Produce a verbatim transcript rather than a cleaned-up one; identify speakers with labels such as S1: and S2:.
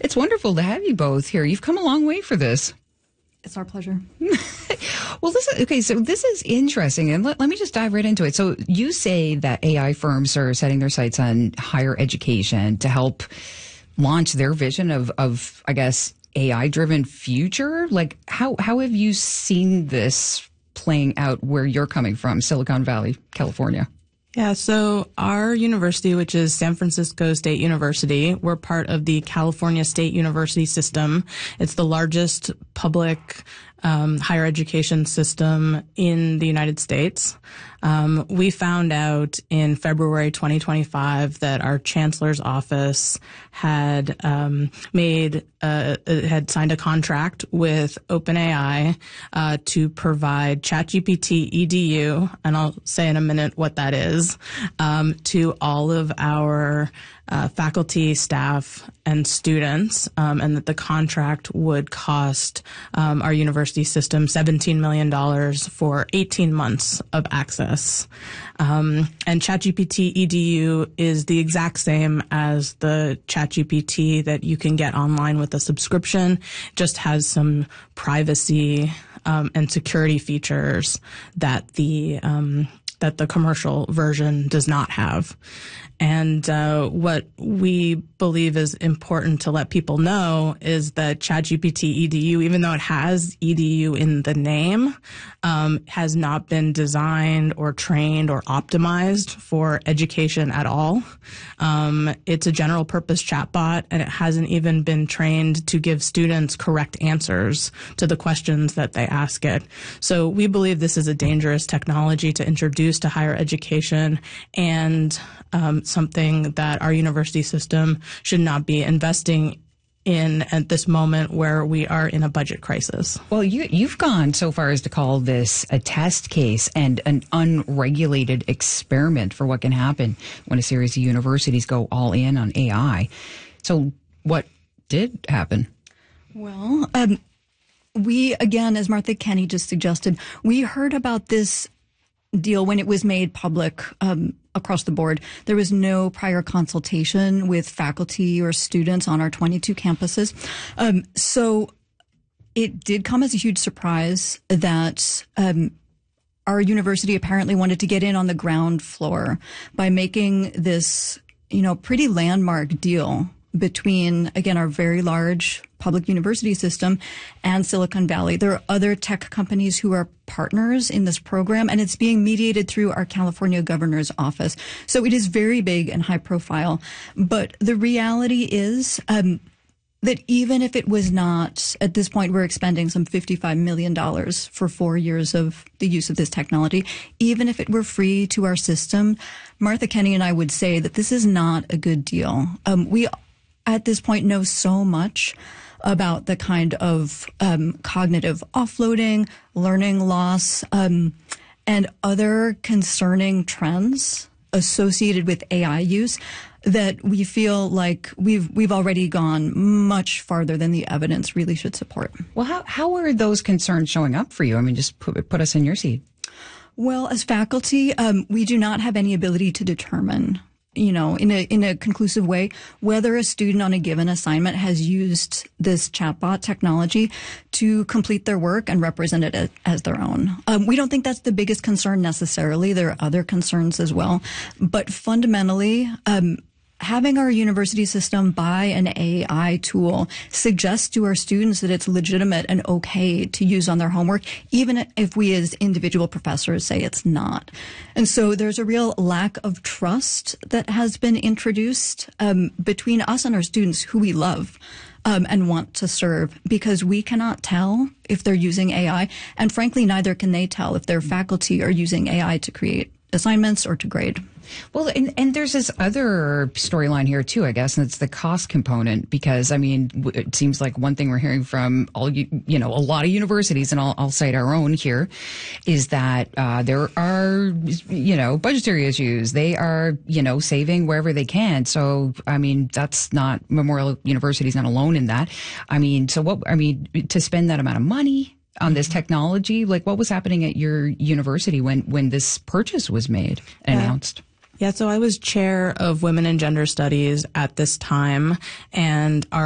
S1: It's wonderful to have you both here. You've come a long way for this.
S2: It's our pleasure.
S1: Well, this is, okay, so this is interesting, and let, let me just dive right into it. So you say that A I firms are setting their sights on higher education to help launch their vision of, of I guess, A I-driven future. Like, how, how have you seen this playing out where you're coming from, Silicon Valley, California?
S3: Yeah, so our university, which is San Francisco State University, we're part of the California State University system. It's the largest public um, higher education system in the United States. Um, we found out in February twenty twenty-five that our chancellor's office had um, made uh, had signed a contract with OpenAI uh, to provide ChatGPT E D U, and I'll say in a minute what that is, um, to all of our uh, faculty, staff, and students, um, and that the contract would cost um, our university system seventeen million dollars for eighteen months of access. Um, and ChatGPT E D U is the exact same as the ChatGPT that you can get online with a subscription, just has some privacy um, and security features that the um, that the commercial version does not have. And uh, what we believe is important to let people know is that ChatGPT E D U, even though it has E D U in the name, um, has not been designed or trained or optimized for education at all. Um, it's a general purpose chatbot, and it hasn't even been trained to give students correct answers to the questions that they ask it. So we believe this is a dangerous technology to introduce to higher education, and um, something that our university system should not be investing in at this moment where we are in a budget crisis.
S1: Well, you, you've gone so far as to call this a test case and an unregulated experiment for what can happen when a series of universities go all in on A I. So what did happen?
S2: Well, um, we, again, as Martha Kenney just suggested, we heard about this deal when it was made public um, across the board. There was no prior consultation with faculty or students on our twenty-two campuses. Um, so it did come as a huge surprise that um, our university apparently wanted to get in on the ground floor by making this, you know, pretty landmark deal between, again, our very large public university system and Silicon Valley. There are other tech companies who are partners in this program, and it's being mediated through our California governor's office. So it is very big and high profile. But the reality is um, that even if it was not, at this point, we're expending some fifty-five million dollars for four years of the use of this technology. Even if it were free to our system, Martha Kenney and I would say that this is not a good deal. Um, we at this point know so much about the kind of um, cognitive offloading, learning loss, um, and other concerning trends associated with A I use that we feel like we've we've already gone much farther than the evidence really should support.
S1: Well, how how are those concerns showing up for you? I mean, just put, put us in your seat.
S2: Well, as faculty, um, we do not have any ability to determine, you know, in a in a conclusive way, whether a student on a given assignment has used this chatbot technology to complete their work and represent it as their own. Um, we don't think that's the biggest concern necessarily. There are other concerns as well. But fundamentally, um, having our university system buy an A I tool suggests to our students that it's legitimate and okay to use on their homework, even if we as individual professors say it's not. And so there's a real lack of trust that has been introduced um, between us and our students who we love um, and want to serve, because we cannot tell if they're using A I. And frankly, neither can they tell if their faculty are using A I to create assignments or to grade.
S1: Well, and, and there's this other storyline here too, I guess, and it's the cost component, because, I mean, it seems like one thing we're hearing from all, you, you know, a lot of universities, and I'll, I'll cite our own here, is that uh, there are, you know, budgetary issues. They are, you know, saving wherever they can. So, I mean, that's not, Memorial University is not alone in that. I mean, so what, I mean, to spend that amount of money on this technology, like what was happening at your university when, when this purchase was made and
S3: yeah.
S1: announced?
S3: Yeah, so I was chair of Women and Gender Studies at this time, and our